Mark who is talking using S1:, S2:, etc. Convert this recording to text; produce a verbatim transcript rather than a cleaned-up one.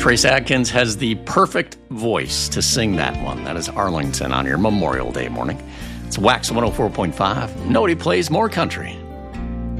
S1: Trace Adkins has the perfect voice to sing that one. That is Arlington on your Memorial Day morning. It's Wax one oh four point five. Nobody plays more country.